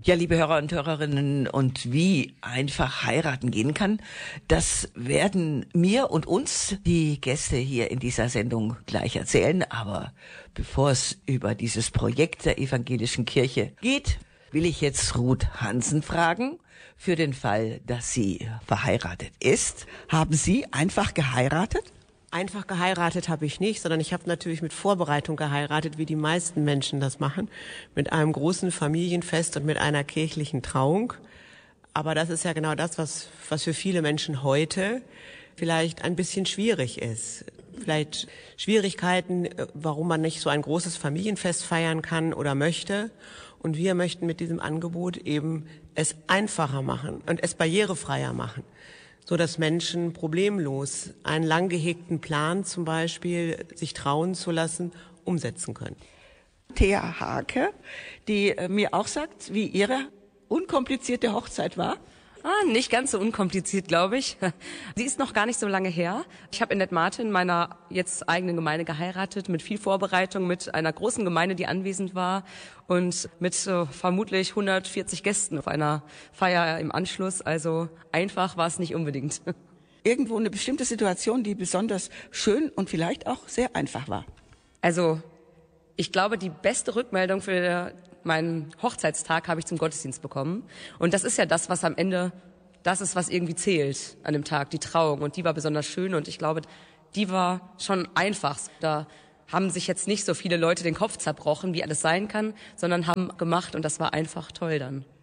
Ja, liebe Hörer und Hörerinnen, und wie einfach heiraten gehen kann, das werden mir und uns die Gäste hier in dieser Sendung gleich erzählen. Aber bevor es über dieses Projekt der Evangelischen Kirche geht, will ich jetzt Ruth Hansen fragen, für den Fall, dass sie verheiratet ist. Haben Sie einfach geheiratet? Einfach geheiratet habe ich nicht, sondern ich habe natürlich mit Vorbereitung geheiratet, wie die meisten Menschen das machen, mit einem großen Familienfest und mit einer kirchlichen Trauung. Aber das ist ja genau das, was für viele Menschen heute vielleicht ein bisschen schwierig ist. Vielleicht Schwierigkeiten, warum man nicht so ein großes Familienfest feiern kann oder möchte. Und wir möchten mit diesem Angebot eben es einfacher machen und es barrierefreier machen, so dass Menschen problemlos einen lang gehegten Plan zum Beispiel, sich trauen zu lassen, umsetzen können. Thea Hake, die mir auch sagt, wie ihre unkomplizierte Hochzeit war. Nicht ganz so unkompliziert, glaube ich. Sie ist noch gar nicht so lange her. Ich habe in Dithmarten, meiner jetzt eigenen Gemeinde, geheiratet, mit viel Vorbereitung, mit einer großen Gemeinde, die anwesend war und mit vermutlich 140 Gästen auf einer Feier im Anschluss. Also einfach war es nicht unbedingt. Irgendwo eine bestimmte Situation, die besonders schön und vielleicht auch sehr einfach war. Also ich glaube, die beste Rückmeldung für meinen Hochzeitstag habe ich zum Gottesdienst bekommen. Und das ist ja das, was am Ende, das ist, was irgendwie zählt an dem Tag, die Trauung. Und die war besonders schön und ich glaube, die war schon einfach. Da haben sich jetzt nicht so viele Leute den Kopf zerbrochen, wie alles sein kann, sondern haben gemacht und das war einfach toll dann.